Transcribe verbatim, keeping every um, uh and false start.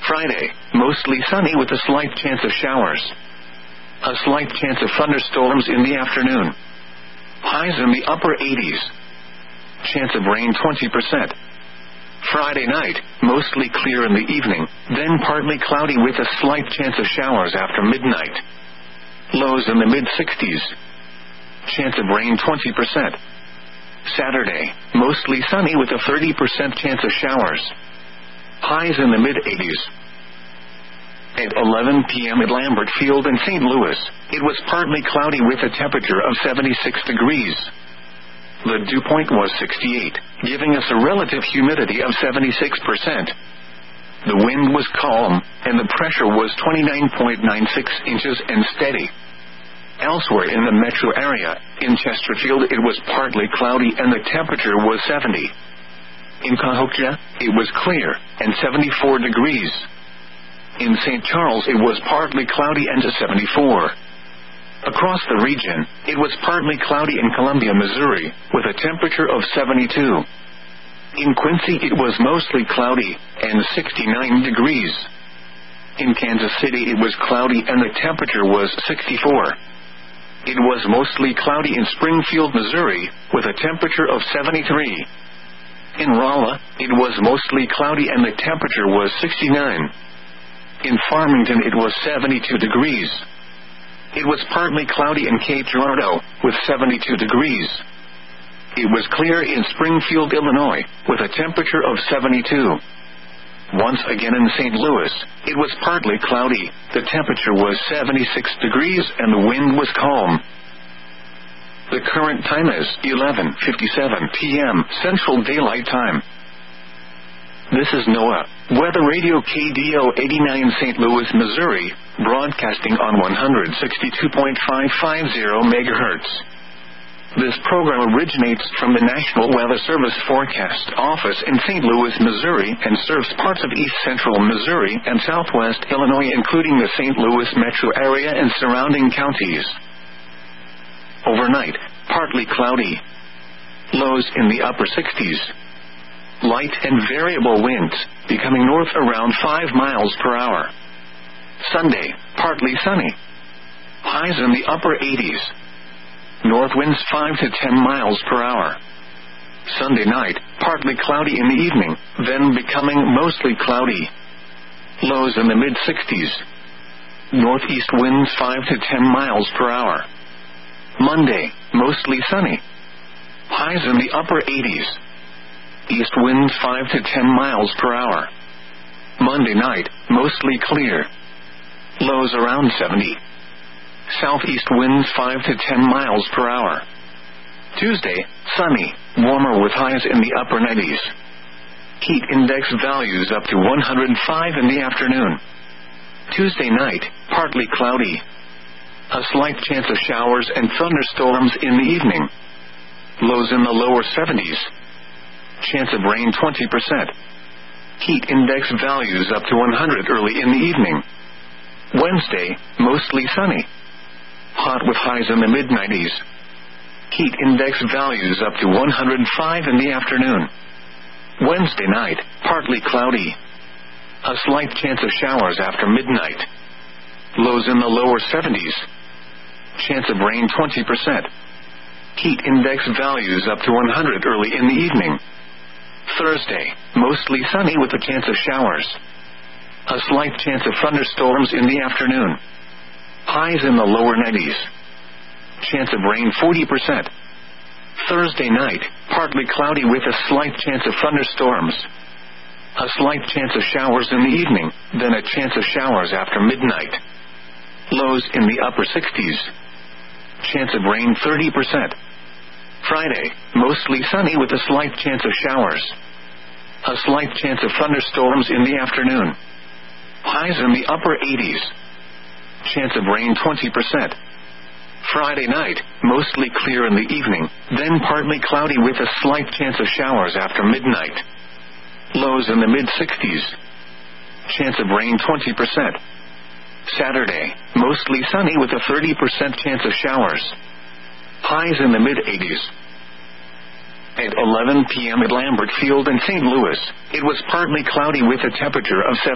Friday, mostly sunny with a slight chance of showers. A slight chance of thunderstorms in the afternoon. Highs in the upper eighties. Chance of rain twenty percent. Friday night, mostly clear in the evening, then partly cloudy with a slight chance of showers after midnight. Lows in the mid-sixties. Chance of rain twenty percent. Saturday, mostly sunny with a thirty percent chance of showers. Highs in the mid-eighties. At eleven p.m. at Lambert Field in Saint Louis, it was partly cloudy with a temperature of seventy-six degrees. The dew point was sixty-eight, giving us a relative humidity of seventy-six percent. The wind was calm, and the pressure was twenty-nine point nine six inches and steady. Elsewhere in the metro area, in Chesterfield it was partly cloudy and the temperature was seventy. In Cahokia, it was clear, and seventy-four degrees. In Saint Charles it was partly cloudy and seventy-four. Across the region, it was partly cloudy in Columbia, Missouri, with a temperature of seventy-two. In Quincy it was mostly cloudy, and sixty-nine degrees. In Kansas City it was cloudy and the temperature was sixty-four. It was mostly cloudy in Springfield, Missouri, with a temperature of seventy-three. In Rolla, it was mostly cloudy and the temperature was sixty-nine. In Farmington it was seventy-two degrees. It was partly cloudy in Cape Girardeau, with seventy-two degrees. It was clear in Springfield, Illinois, with a temperature of seventy-two. Once again in Saint Louis, it was partly cloudy, the temperature was seventy-six degrees and the wind was calm. The current time is eleven fifty-seven p.m. Central Daylight Time. This is NOAA, Weather Radio K D O eighty-nine Saint Louis, Missouri, broadcasting on one sixty-two point five five zero megahertz. This program originates from the National Weather Service Forecast Office in Saint Louis, Missouri, and serves parts of east central Missouri and southwest Illinois, including the Saint Louis metro area and surrounding counties. Overnight, partly cloudy. Lows in the upper sixties. Light and variable winds, becoming north around five miles per hour. Sunday, partly sunny. Highs in the upper eighties. North winds five to ten miles per hour. Sunday night, partly cloudy in the evening, then becoming mostly cloudy. Lows in the mid-sixties. Northeast winds five to ten miles per hour. Monday, mostly sunny. Highs in the upper eighties. East winds five to ten miles per hour. Monday night, mostly clear. Lows around seventy. Southeast winds five to ten miles per hour. Tuesday, sunny, warmer with highs in the upper nineties. Heat index values up to one hundred five in the afternoon. Tuesday night, partly cloudy. A slight chance of showers and thunderstorms in the evening. Lows in the lower seventies. Chance of rain twenty percent. Heat index values up to one hundred early in the evening. Wednesday, mostly sunny. Hot with highs in the mid nineties. Heat index values up to one hundred five in the afternoon. Wednesday night, partly cloudy. A slight chance of showers after midnight. Lows in the lower seventies. Chance of rain twenty percent. Heat index values up to one hundred early in the evening. Thursday, mostly sunny with a chance of showers. A slight chance of thunderstorms in the afternoon. Highs in the lower nineties. Chance of rain forty percent. Thursday night, partly cloudy with a slight chance of thunderstorms. A slight chance of showers in the evening, then a chance of showers after midnight. Lows in the upper sixties. Chance of rain thirty percent. Friday, mostly sunny with a slight chance of showers. A slight chance of thunderstorms in the afternoon. Highs in the upper eighties. Chance of rain twenty percent. Friday night, mostly clear in the evening, then partly cloudy with a slight chance of showers after midnight. Lows in the mid-sixties. Chance of rain twenty percent. Saturday, mostly sunny with a thirty percent chance of showers. Highs in the mid-eighties. At eleven p.m. at Lambert Field in Saint Louis, it was partly cloudy with a temperature of